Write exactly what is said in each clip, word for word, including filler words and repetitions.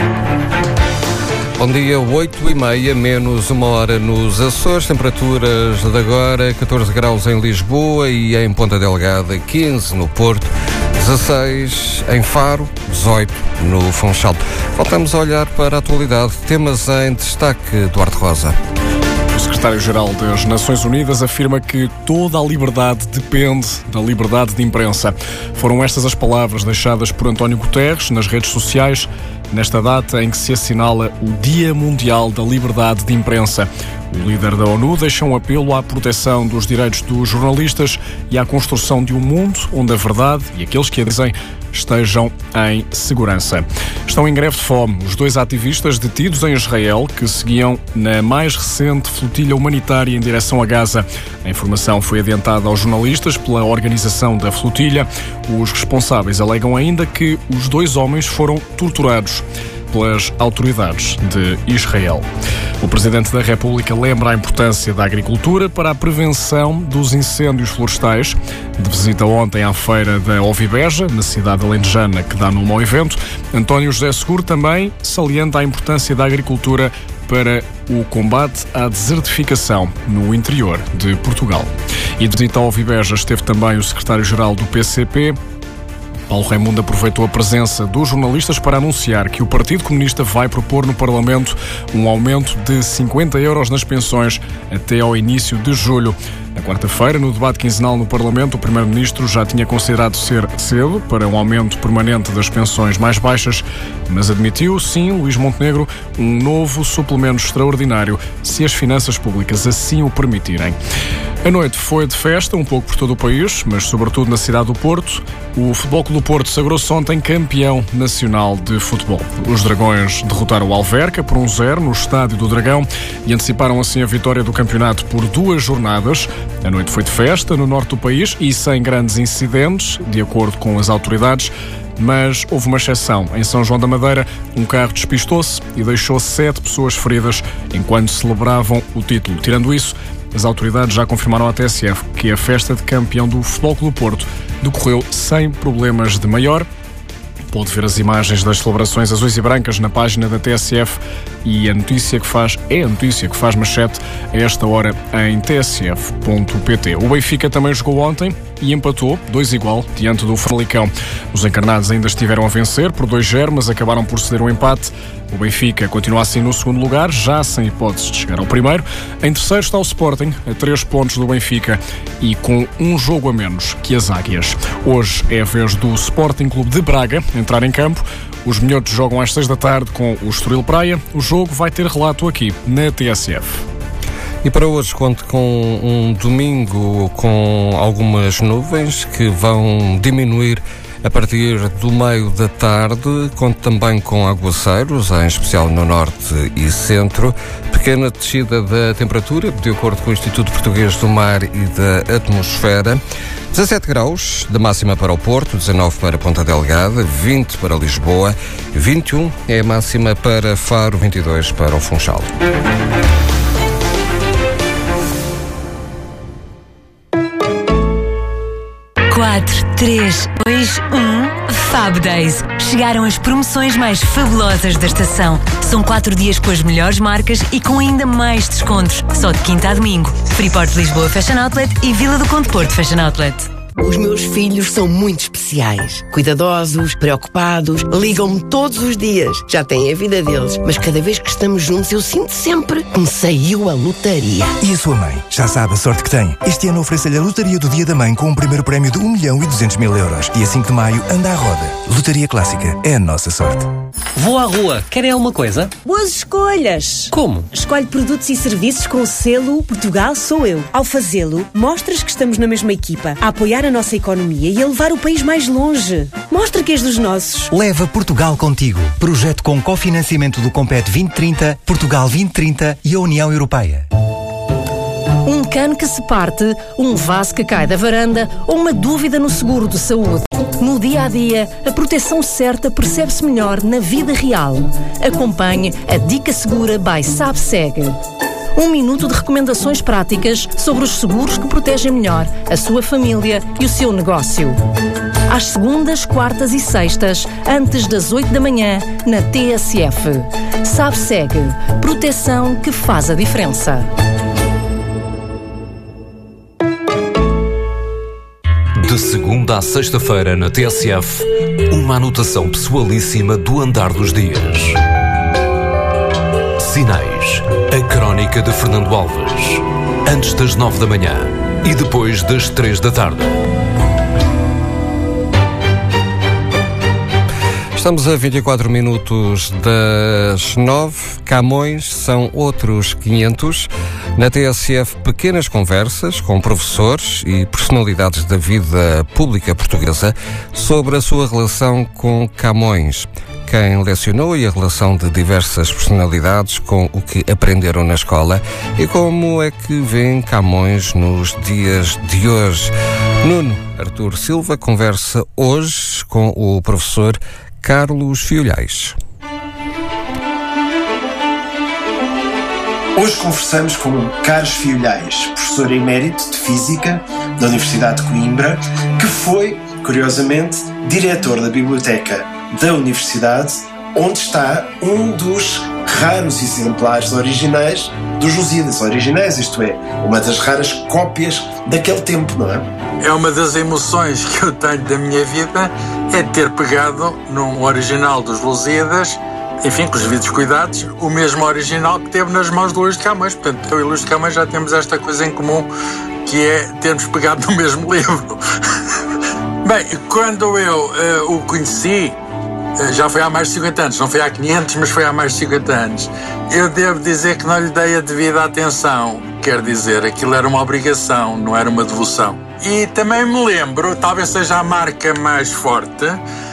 Bom dia, oito e meia, menos uma hora nos Açores, temperaturas de agora, catorze graus em Lisboa e em Ponta Delgada, quinze no Porto, dezasseis em Faro, dezoito no Funchal. Voltamos a olhar para a atualidade, temas em destaque, Duarte Rosa. O secretário-geral das Nações Unidas afirma que toda a liberdade depende da liberdade de imprensa. Foram estas as palavras deixadas por António Guterres nas redes sociais, nesta data em que se assinala o Dia Mundial da Liberdade de Imprensa. O líder da ONU deixa um apelo à proteção dos direitos dos jornalistas e à construção de um mundo onde a verdade e aqueles que a dizem estejam em segurança. Estão em greve de fome os dois ativistas detidos em Israel que seguiam na mais recente flotilha humanitária em direção a Gaza. A informação foi adiantada aos jornalistas pela organização da flotilha. Os responsáveis alegam ainda que os dois homens foram torturados pelas autoridades de Israel. O Presidente da República lembra a importância da agricultura para a prevenção dos incêndios florestais. De visita ontem à feira da Ovibeja, na cidade alentejana, que dá nome ao evento, António José Seguro também salienta a importância da agricultura para o combate à desertificação no interior de Portugal. E de visita à Ovibeja esteve também o secretário-geral do P C P, Paulo Raimundo. Aproveitou a presença dos jornalistas para anunciar que o Partido Comunista vai propor no Parlamento um aumento de cinquenta euros nas pensões até ao início de julho. Na quarta-feira, no debate quinzenal no Parlamento, o Primeiro-Ministro já tinha considerado ser cedo para um aumento permanente das pensões mais baixas, mas admitiu, sim, Luís Montenegro, um novo suplemento extraordinário, se as finanças públicas assim o permitirem. A noite foi de festa, um pouco por todo o país, mas sobretudo na cidade do Porto. O Futebol Clube do Porto sagrou-se ontem campeão nacional de futebol. Os Dragões derrotaram o Alverca por um zero no Estádio do Dragão e anteciparam assim a vitória do campeonato por duas jornadas. A noite foi de festa no norte do país e sem grandes incidentes, de acordo com as autoridades, mas houve uma exceção. Em São João da Madeira, um carro despistou-se e deixou sete pessoas feridas enquanto celebravam o título. Tirando isso, as autoridades já confirmaram à T S F que a festa de campeão do Futebol Clube do Porto decorreu sem problemas de maior. Pode ver as imagens das celebrações azuis e brancas na página da T S F e a notícia que faz, é a notícia que faz manchete a esta hora em t s f ponto p t. O Benfica também jogou ontem e empatou, dois igual, diante do Famalicão. Os encarnados ainda estiveram a vencer por dois zero, mas acabaram por ceder um empate. O Benfica continua assim no segundo lugar, já sem hipóteses de chegar ao primeiro. Em terceiro está o Sporting, a três pontos do Benfica e com um jogo a menos que as Águias. Hoje é a vez do Sporting Clube de Braga entrar em campo. Os minhotos jogam às seis da tarde com o Estoril Praia. O jogo vai ter relato aqui na T S F. E para hoje conto com um domingo com algumas nuvens que vão diminuir a partir do meio da tarde. Conto também com aguaceiros, em especial no norte e centro. Pequena descida da temperatura, de acordo com o Instituto Português do Mar e da Atmosfera. dezassete graus de máxima para o Porto, dezanove para Ponta Delgada, vinte para Lisboa, vinte e um é a máxima para Faro, vinte e dois para o Funchal. quatro, três, dois, um, Fab Days. Chegaram as promoções mais fabulosas da estação. São quatro dias com as melhores marcas e com ainda mais descontos. Só de quinta a domingo. Freeport Lisboa Fashion Outlet e Vila do Conde Porto Fashion Outlet. Os meus filhos são muito especiais. Cuidadosos, preocupados, ligam-me todos os dias. Já têm a vida deles, mas cada vez que estamos juntos eu sinto sempre que me saiu a lotaria. E a sua mãe? Já sabe a sorte que tem. Este ano oferece-lhe a lotaria do Dia da Mãe com um primeiro prémio de um milhão e duzentos mil euros. Dia cinco de maio, anda à roda. Lotaria Clássica é a nossa sorte. Vou à rua. Querem alguma coisa? Boas escolhas! Como? Escolhe produtos e serviços com o selo Portugal Sou Eu. Ao fazê-lo, mostras que estamos na mesma equipa, a apoiar a nossa economia e a levar o país mais longe. Mostra que és dos nossos. Leva Portugal contigo. Projeto com cofinanciamento do Compete vinte trinta, Portugal vinte trinta e a União Europeia. Um cano que se parte, um vaso que cai da varanda ou uma dúvida no seguro de saúde. No dia a dia, a proteção certa percebe-se melhor na vida real. Acompanhe a Dica Segura by SabSeg. Um minuto de recomendações práticas sobre os seguros que protegem melhor a sua família e o seu negócio. Às segundas, quartas e sextas, antes das oito da manhã, na T S F. SABSEG. Proteção que faz a diferença. De segunda à sexta-feira na T S F, uma anotação pessoalíssima do andar dos dias. Sinais, a crónica de Fernando Alves. Antes das nove da manhã e depois das três da tarde. Estamos a vinte e quatro minutos das nove. Camões são outros quinhentos. Na T S F, pequenas conversas com professores e personalidades da vida pública portuguesa sobre a sua relação com Camões. Quem lecionou e a relação de diversas personalidades com o que aprenderam na escola e como é que vêem Camões nos dias de hoje. Nuno Artur Silva conversa hoje com o professor Carlos Fiolhais. Hoje conversamos com Carlos Fiolhais, professor emérito de Física da Universidade de Coimbra, que foi, curiosamente, diretor da biblioteca da Universidade, onde está um dos raros exemplares originais dos Lusíadas originais, isto é, uma das raras cópias daquele tempo, não é? É uma das emoções que eu tenho da minha vida, é ter pegado num original dos Lusíadas, enfim, com os devidos cuidados, o mesmo original que teve nas mãos do Luís de Camões. Portanto, eu e o Luís de Camões já temos esta coisa em comum, que é termos pegado no mesmo livro. Bem, quando eu uh, o conheci, uh, já foi há mais de cinquenta anos, não foi há quinhentos, mas foi há mais de cinquenta anos, eu devo dizer que não lhe dei a devida atenção. Quer dizer, aquilo era uma obrigação, não era uma devoção. E também me lembro, talvez seja a marca mais forte,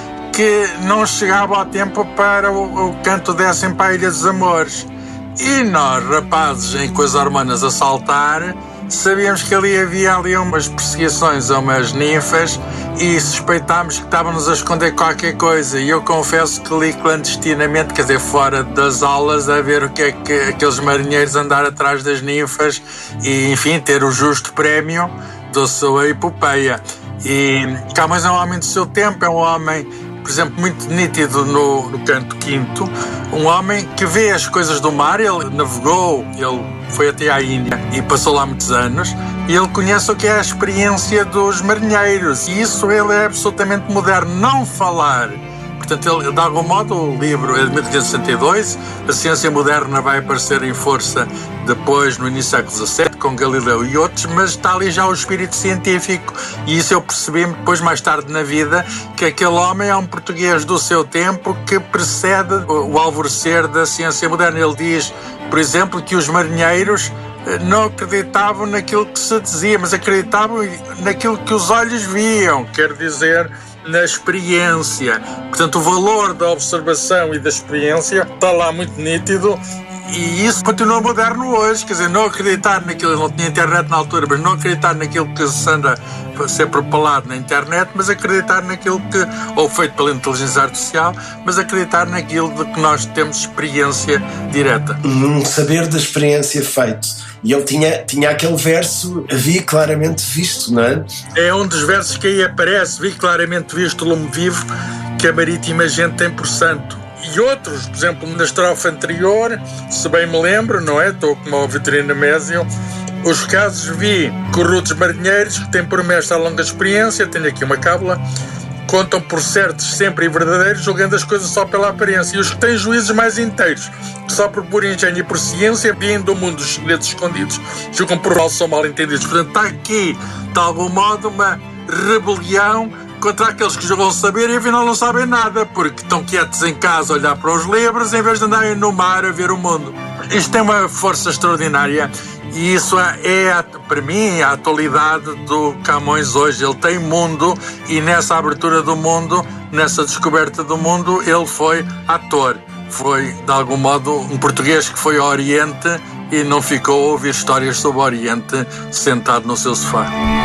que não chegava ao tempo para o, o canto dessem para a Ilha dos Amores. E nós, rapazes, em com as hormonas a saltar, sabíamos que ali havia ali umas perseguições a umas ninfas e suspeitámos que estávamos a esconder qualquer coisa. E eu confesso que li clandestinamente, quer dizer, fora das aulas, a ver o que é que aqueles marinheiros andaram atrás das ninfas e, enfim, ter o justo prémio da sua epopeia. E Camões é um homem do seu tempo, é um homem, por exemplo, muito nítido no, no canto quinto, um homem que vê as coisas do mar. Ele navegou, ele foi até à Índia e passou lá muitos anos, e ele conhece o que é a experiência dos marinheiros, e isso ele é absolutamente moderno, não falar. Portanto, ele, de algum modo, o livro é de mil quinhentos e sessenta e dois, a ciência moderna vai aparecer em força depois, no início do século dezassete, com Galileu e outros, mas está ali já o espírito científico, e isso eu percebi-me depois, mais tarde na vida, que aquele homem é um português do seu tempo que precede o alvorecer da ciência moderna. Ele diz, por exemplo, que os marinheiros não acreditavam naquilo que se dizia, mas acreditavam naquilo que os olhos viam, quer dizer, na experiência. Portanto, o valor da observação e da experiência está lá muito nítido, e isso continua moderno hoje. Quer dizer, não acreditar naquilo, não tinha internet na altura, mas não acreditar naquilo que se anda a ser propalado na internet, mas acreditar naquilo que, ou feito pela inteligência artificial, mas acreditar naquilo de que nós temos experiência direta. Um saber da experiência feito. E ele tinha, tinha aquele verso, vi claramente visto, não é? É um dos versos que aí aparece, vi claramente visto o lume vivo, que a marítima gente tem por santo. E outros, por exemplo, na estrofe anterior, se bem me lembro, não é? Estou como o Vitorino Mésio, os casos vi corruptos marinheiros que têm por mestre a longa experiência, tenho aqui uma cábula, contam por certos sempre e verdadeiros, julgando as coisas só pela aparência. E os que têm juízos mais inteiros, que só por puro engenho e por ciência, vêm do mundo os segredos escondidos, julgam por mal, são mal entendidos. Portanto, está aqui, de algum modo, uma rebelião contra aqueles que julgam saber e afinal não sabem nada, porque estão quietos em casa a olhar para os livros em vez de andarem no mar a ver o mundo. Isto tem uma força extraordinária. E isso é, para mim, a atualidade do Camões hoje. Ele tem mundo, e nessa abertura do mundo, nessa descoberta do mundo, ele foi ator. Foi, de algum modo, um português que foi ao Oriente e não ficou a ouvir histórias sobre o Oriente sentado no seu sofá.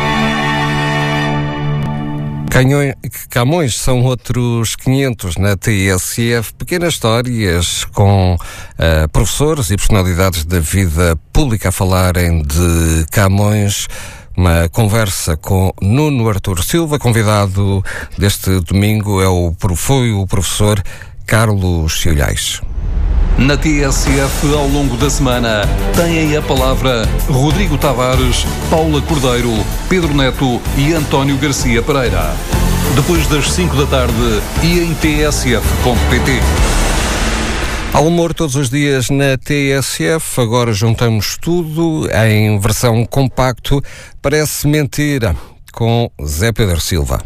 Camões são outros quinhentos na T S F, pequenas histórias com uh, professores e personalidades da vida pública a falarem de Camões. Uma conversa com Nuno Artur Silva. Convidado deste domingo é o, foi o professor Carlos Ciolhais. Na T S F, ao longo da semana, têm a palavra Rodrigo Tavares, Paula Cordeiro, Pedro Neto e António Garcia Pereira. Depois das cinco da tarde e em t s f ponto p t. Ao humor todos os dias na T S F, agora juntamos tudo em versão compacto. Parece mentira, com Zé Pedro Silva.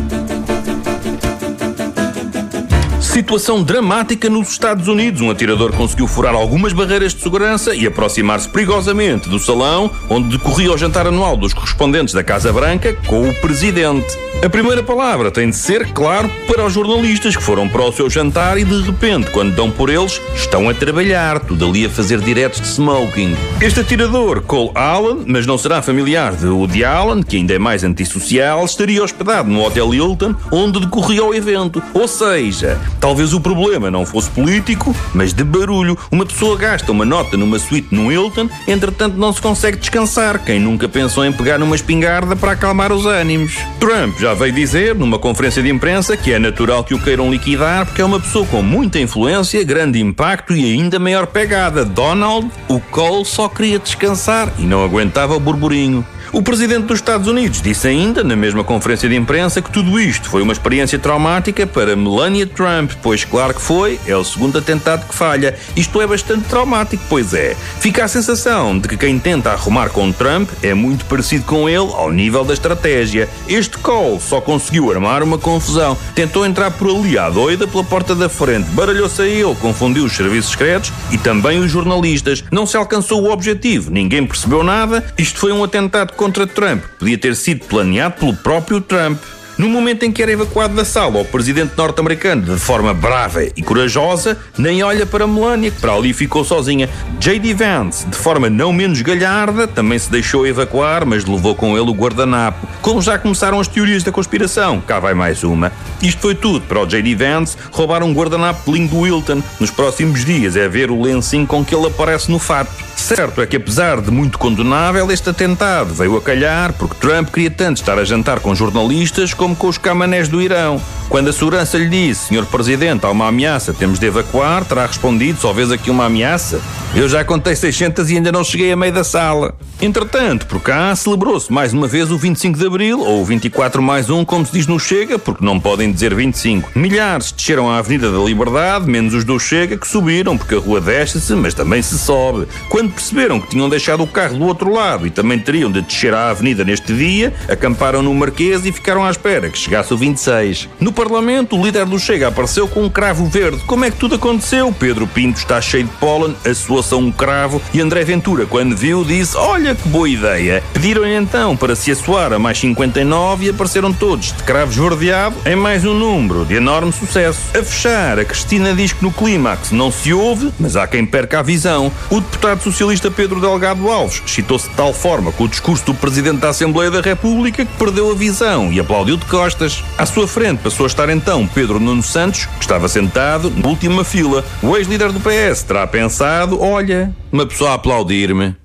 Situação dramática nos Estados Unidos. Um atirador conseguiu furar algumas barreiras de segurança e aproximar-se perigosamente do salão onde decorria o jantar anual dos correspondentes da Casa Branca com o presidente. A primeira palavra tem de ser, claro, para os jornalistas que foram para o seu jantar e de repente, quando dão por eles, estão a trabalhar, tudo ali a fazer diretos de smoking. Este atirador, Cole Allen, mas não será familiar de Woody Allen, que ainda é mais antissocial, estaria hospedado no Hotel Hilton, onde decorria o evento. Ou seja, talvez o problema não fosse político, mas de barulho. Uma pessoa gasta uma nota numa suíte no Hilton, entretanto não se consegue descansar. Quem nunca pensou em pegar numa espingarda para acalmar os ânimos? Trump já veio dizer, numa conferência de imprensa, que é natural que o queiram liquidar porque é uma pessoa com muita influência, grande impacto e ainda maior pegada. Donald, o Cole só queria descansar e não aguentava o burburinho. O presidente dos Estados Unidos disse ainda, na mesma conferência de imprensa, que tudo isto foi uma experiência traumática para Melania Trump, pois claro que foi, é o segundo atentado que falha. Isto é bastante traumático, pois é. Fica a sensação de que quem tenta arrumar com Trump é muito parecido com ele ao nível da estratégia. Este Cole só conseguiu armar uma confusão. Tentou entrar por ali à doida pela porta da frente, baralhou-se a ele, confundiu os serviços secretos e também os jornalistas. Não se alcançou o objetivo, ninguém percebeu nada. Isto foi um atentado contra Trump, que podia ter sido planeado pelo próprio Trump. No momento em que era evacuado da sala, o presidente norte-americano, de forma brava e corajosa, nem olha para Melania, que para ali ficou sozinha. J D Vance, de forma não menos galharda, também se deixou evacuar, mas levou com ele o guardanapo. Como já começaram as teorias da conspiração, cá vai mais uma. Isto foi tudo para o J D Vance roubar um guardanapo lindo do Hilton. Nos próximos dias é ver o lencinho com que ele aparece no fato. Certo é que, apesar de muito condenável, este atentado veio a calhar porque Trump queria tanto estar a jantar com jornalistas como com os camanés do Irão. Quando a segurança lhe disse: senhor Presidente, há uma ameaça, temos de evacuar, terá respondido: só vês aqui uma ameaça? Eu já contei seiscentas e ainda não cheguei a meio da sala. Entretanto, por cá, celebrou-se mais uma vez o vinte e cinco de Abril, ou vinte e quatro mais um, como se diz no Chega, porque não podem dizer vinte e cinco. Milhares desceram à Avenida da Liberdade, menos os do Chega, que subiram, porque a rua desce-se, mas também se sobe. Quando perceberam que tinham deixado o carro do outro lado e também teriam de descer à avenida neste dia, acamparam no Marquês e ficaram à espera que chegasse o vinte e seis. No Parlamento, o líder do Chega apareceu com um cravo verde. Como é que tudo aconteceu? Pedro Pinto está cheio de pólen, assoou-se a um cravo e André Ventura, quando viu, disse: olha que boa ideia. Pediram-lhe então para se assoar a mais cinquenta e nove e apareceram todos de cravo esverdeado em mais um número de enorme sucesso. A fechar, a Cristina diz que no clímax não se ouve, mas há quem perca a visão. O deputado socialista Pedro Delgado Alves excitou-se de tal forma com o discurso do Presidente da Assembleia da República que perdeu a visão e aplaudiu de costas. À sua frente passou a estar então Pedro Nuno Santos, que estava sentado na última fila. O ex-líder do P S terá pensado: olha, uma pessoa a aplaudir-me.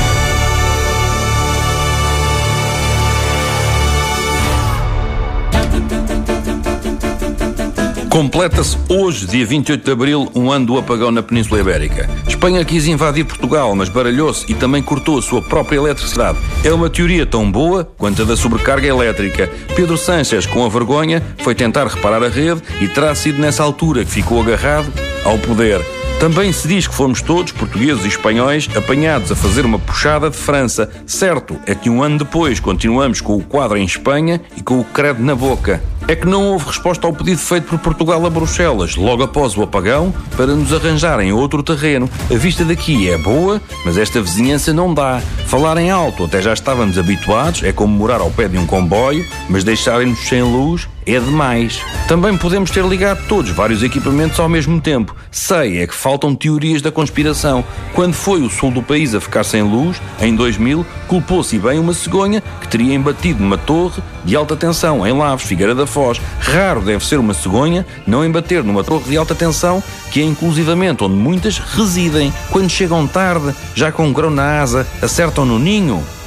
Completa-se hoje, dia vinte e oito de Abril, um ano do apagão na Península Ibérica. Espanha quis invadir Portugal, mas baralhou-se e também cortou a sua própria eletricidade. É uma teoria tão boa quanto a da sobrecarga elétrica. Pedro Sánchez, com a vergonha, foi tentar reparar a rede e terá sido nessa altura que ficou agarrado ao poder. Também se diz que fomos todos, portugueses e espanhóis, apanhados a fazer uma puxada de França. Certo é que um ano depois continuamos com o quadro em Espanha e com o credo na boca. É que não houve resposta ao pedido feito por Portugal a Bruxelas, logo após o apagão, para nos arranjarem outro terreno. A vista daqui é boa, mas esta vizinhança não dá. Falar em alto até já estávamos habituados, é como morar ao pé de um comboio, mas deixarem-nos sem luz é demais. Também podemos ter ligado todos vários equipamentos ao mesmo tempo. Sei, é que faltam teorias da conspiração. Quando foi o sul do país a ficar sem luz, em dois mil, culpou-se bem uma cegonha que teria embatido numa torre de alta tensão em Lavres, Figueira da Foz. Raro deve ser uma cegonha não embater numa torre de alta tensão, que é inclusivamente onde muitas residem. Quando chegam tarde, já com um grão na asa, acertam no ninho.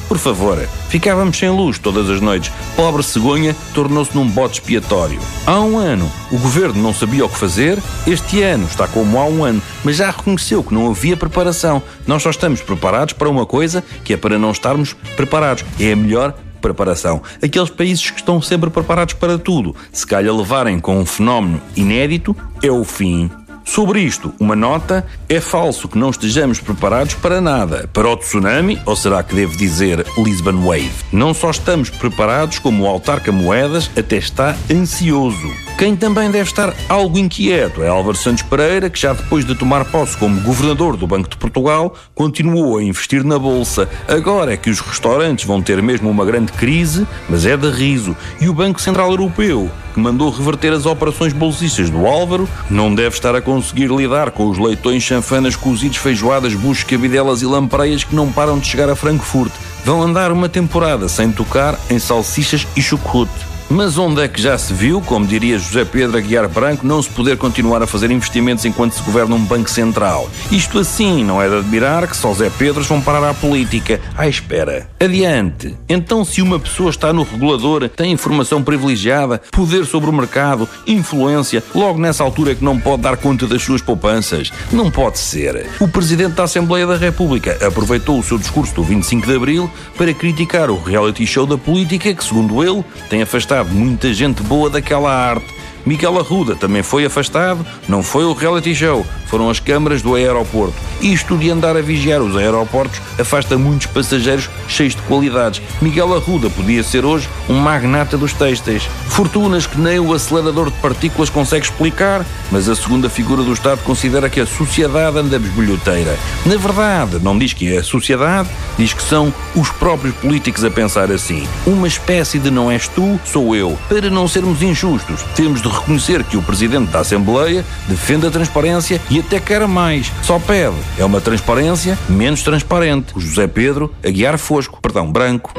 Por favor, ficávamos sem luz todas as noites. Pobre cegonha tornou-se num bode expiatório. Há um ano, o governo não sabia o que fazer. Este ano está como há um ano, mas já reconheceu que não havia preparação. Nós só estamos preparados para uma coisa que é para não estarmos preparados. É a melhor preparação. Aqueles países que estão sempre preparados para tudo, se calhar levarem com um fenómeno inédito, é o fim. Sobre isto, uma nota: é falso que não estejamos preparados para nada. Para o tsunami, ou será que devo dizer Lisbon Wave? Não só estamos preparados, como o autarca Moedas até está ansioso. Quem também deve estar algo inquieto é Álvaro Santos Pereira, que já depois de tomar posse como governador do Banco de Portugal, continuou a investir na Bolsa. Agora é que os restaurantes vão ter mesmo uma grande crise, mas é de riso. E o Banco Central Europeu, que mandou reverter as operações bolsistas do Álvaro, não deve estar a conseguir lidar com os leitões, chanfanas, cozidos, feijoadas, buchos, cabidelas e lampreias que não param de chegar a Frankfurt. Vão andar uma temporada sem tocar em salsichas e chocolate. Mas onde é que já se viu, como diria José Pedro Aguiar Branco, não se poder continuar a fazer investimentos enquanto se governa um banco central? Isto assim, não é de admirar que só Zé Pedros vão parar à política. À espera. Adiante. Então, se uma pessoa está no regulador, tem informação privilegiada, poder sobre o mercado, influência, logo nessa altura é que não pode dar conta das suas poupanças? Não pode ser. O Presidente da Assembleia da República aproveitou o seu discurso do vinte e cinco de Abril para criticar o reality show da política que, segundo ele, tem afastado muita gente boa daquela arte. Miguel Arruda também foi afastado. Não foi o reality show, foram as câmaras do aeroporto. Isto de andar a vigiar os aeroportos afasta muitos passageiros cheios de qualidades. Miguel Arruda podia ser hoje um magnata dos têxteis. Fortunas que nem o acelerador de partículas consegue explicar, mas a segunda figura do Estado considera que a sociedade anda besbilhoteira. Na verdade, não diz que é a sociedade, diz que são os próprios políticos a pensar assim. Uma espécie de não és tu, sou eu. Para não sermos injustos, temos de reconhecer que o Presidente da Assembleia defende a transparência e até quer mais. Só pede. É uma transparência menos transparente. O José Pedro Aguiar Fosco, perdão, Branco.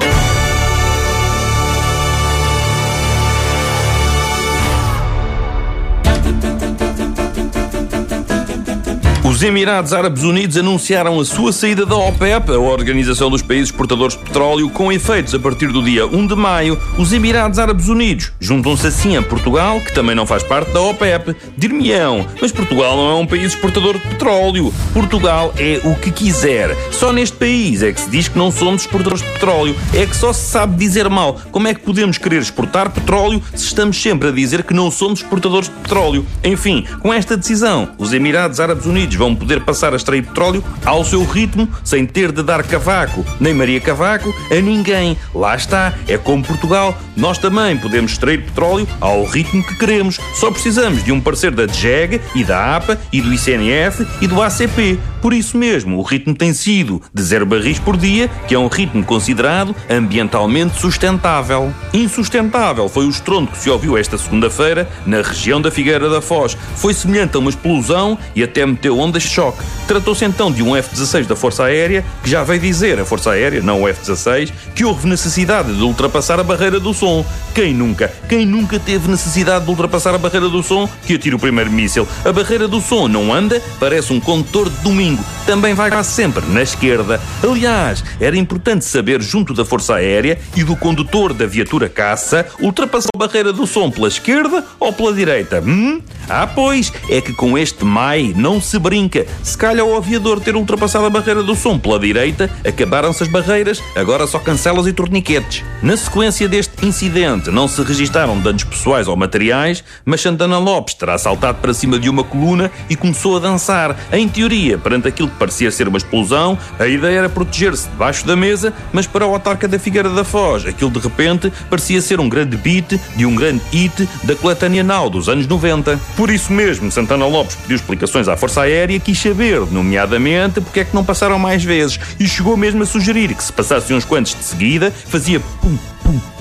Os Emirados Árabes Unidos anunciaram a sua saída da OPEP, a Organização dos Países Exportadores de Petróleo, com efeitos a partir do dia um de maio. Os Emirados Árabes Unidos juntam-se assim a Portugal, que também não faz parte da OPEP. Dir-me-ão, mas Portugal não é um país exportador de petróleo. Portugal é o que quiser. Só neste país é que se diz que não somos exportadores de petróleo. É que só se sabe dizer mal. Como é que podemos querer exportar petróleo se estamos sempre a dizer que não somos exportadores de petróleo? Enfim, com esta decisão, os Emirados Árabes Unidos vão poder passar a extrair petróleo ao seu ritmo, sem ter de dar cavaco, nem Maria Cavaco, a ninguém. Lá está, é como Portugal. Nós também podemos extrair petróleo ao ritmo que queremos. Só precisamos de um parceiro da D G E G e da A P A e do I C N F e do A C P. Por isso mesmo, o ritmo tem sido de zero barris por dia, que é um ritmo considerado ambientalmente sustentável. Insustentável foi o estrondo que se ouviu esta segunda-feira na região da Figueira da Foz. Foi semelhante a uma explosão e até meteu ondas de choque. Tratou-se então de um F dezasseis da Força Aérea, que já veio dizer, a Força Aérea, não o F dezasseis, que houve necessidade de ultrapassar a barreira do som. Quem nunca? Quem nunca teve necessidade de ultrapassar a barreira do som? Que atire o primeiro míssil. A barreira do som não anda, parece um condutor de domingo. Também vai quase sempre na esquerda. Aliás, era importante saber, junto da Força Aérea e do condutor da viatura caça, ultrapassou a barreira do som pela esquerda ou pela direita? Hum? Ah, pois, é que com este M A I não se brinca. Se calhar o aviador ter ultrapassado a barreira do som pela direita, acabaram-se as barreiras, agora só cancelas e torniquetes. Na sequência deste incidente, não se registaram danos pessoais ou materiais, mas Santana Lopes terá saltado para cima de uma coluna e começou a dançar. Em teoria, perante aquilo que parecia ser uma explosão, a ideia era proteger-se debaixo da mesa, mas para o autarca da Figueira da Foz, aquilo de repente parecia ser um grande beat de um grande hit da coletânea Now dos anos noventa. Por isso mesmo, Santana Lopes pediu explicações à Força Aérea, quis saber, nomeadamente, porque é que não passaram mais vezes, e chegou mesmo a sugerir que se passassem uns quantos de seguida, fazia pum, pum,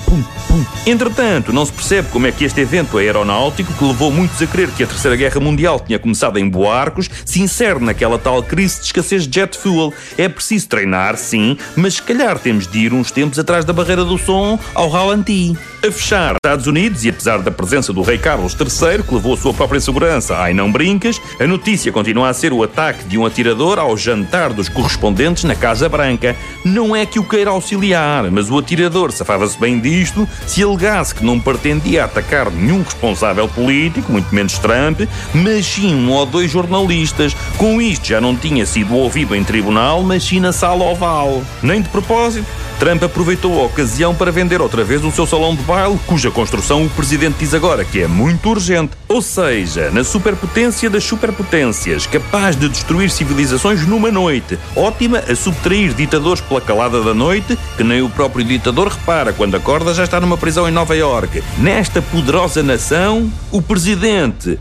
pum, pum. Entretanto, não se percebe como é que este evento aeronáutico, que levou muitos a crer que a Terceira Guerra Mundial tinha começado em Buarcos, se insere naquela tal crise de escassez de jet fuel. É preciso treinar, sim, mas se calhar temos de ir uns tempos atrás da barreira do som ao ralenti. A fechar, Estados Unidos, e apesar da presença do rei Carlos terceiro, que levou a sua própria segurança, ai não brincas, a notícia continua a ser o ataque de um atirador ao jantar dos correspondentes na Casa Branca. Não é que o queira auxiliar, mas o atirador safava-se bem disto se alegasse que não pretendia atacar nenhum responsável político, muito menos Trump, mas sim um ou dois jornalistas. Com isto já não tinha sido ouvido em tribunal, mas sim na sala oval. Nem de propósito, Trump aproveitou a ocasião para vender outra vez o seu salão de baile, cuja construção o presidente diz agora que é muito urgente. Ou seja, na superpotência das superpotências, capaz de destruir civilizações numa noite, ótima a subtrair ditadores pela calada da noite, que nem o próprio ditador repara quando acorda já está numa prisão em Nova Iorque. Nesta poderosa nação, o presidente